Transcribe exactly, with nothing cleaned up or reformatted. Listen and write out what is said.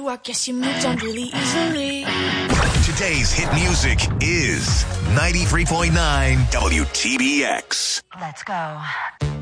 you, I guess you moved on really easily. Today's hit music is ninety-three point nine W T B X. Let's go.